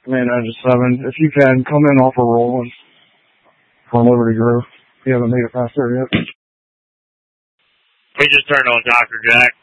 Command 97. If you can, come in off a roll from Liberty Grove. You haven't made it past there yet. We just turned on Dr. Jack.